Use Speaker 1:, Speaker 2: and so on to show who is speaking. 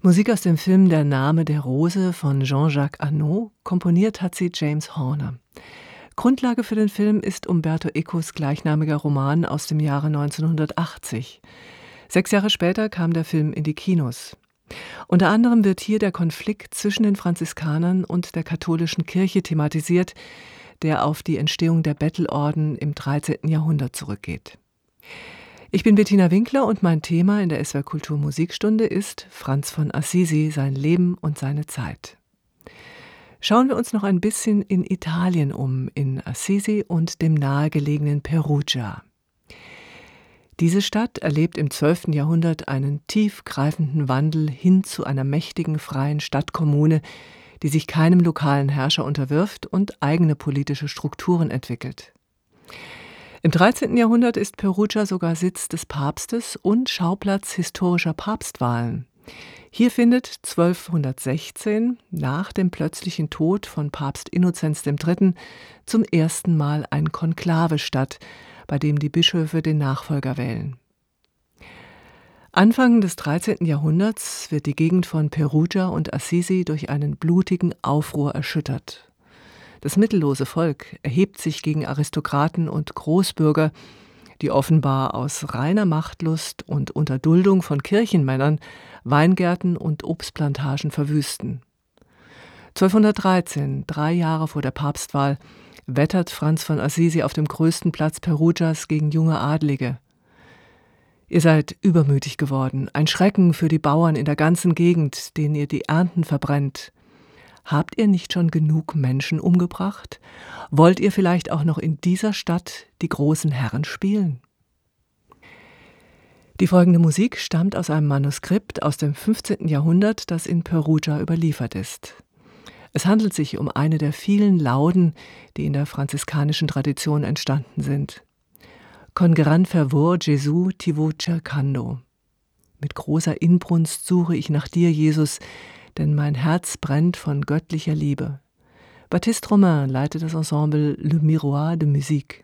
Speaker 1: Musik aus dem Film Der Name der Rose von Jean-Jacques Annaud, komponiert hat sie James Horner. Grundlage für den Film ist Umberto Ecos gleichnamiger Roman aus dem Jahre 1980. 6 Jahre später kam der Film in die Kinos. Unter anderem wird hier der Konflikt zwischen den Franziskanern und der katholischen Kirche thematisiert, der auf die Entstehung der Bettelorden im 13. Jahrhundert zurückgeht. Ich bin Bettina Winkler und mein Thema in der SWR Kultur Musikstunde ist Franz von Assisi, sein Leben und seine Zeit. Schauen wir uns noch ein bisschen in Italien um, in Assisi und dem nahegelegenen Perugia. Diese Stadt erlebt im 12. Jahrhundert einen tiefgreifenden Wandel hin zu einer mächtigen, freien Stadtkommune, die sich keinem lokalen Herrscher unterwirft und eigene politische Strukturen entwickelt. Im 13. Jahrhundert ist Perugia sogar Sitz des Papstes und Schauplatz historischer Papstwahlen. Hier findet 1216, nach dem plötzlichen Tod von Papst Innozenz III., zum ersten Mal ein Konklave statt, bei dem die Bischöfe den Nachfolger wählen. Anfang des 13. Jahrhunderts wird die Gegend von Perugia und Assisi durch einen blutigen Aufruhr erschüttert. Das mittellose Volk erhebt sich gegen Aristokraten und Großbürger, die offenbar aus reiner Machtlust und unter Duldung von Kirchenmännern Weingärten und Obstplantagen verwüsten. 1213, 3 Jahre vor der Papstwahl, wettert Franz von Assisi auf dem größten Platz Perugias gegen junge Adlige. Ihr seid übermütig geworden, ein Schrecken für die Bauern in der ganzen Gegend, denen ihr die Ernten verbrennt. Habt ihr nicht schon genug Menschen umgebracht? Wollt ihr vielleicht auch noch in dieser Stadt die großen Herren spielen? Die folgende Musik stammt aus einem Manuskript aus dem 15. Jahrhundert, das in Perugia überliefert ist. Es handelt sich um eine der vielen Lauden, die in der franziskanischen Tradition entstanden sind. Con gran fervor Gesù ti vo cercando. Mit großer Inbrunst suche ich nach dir, Jesus, denn mein Herz brennt von göttlicher Liebe. Baptiste Romain leitet das Ensemble Le Miroir de Musique.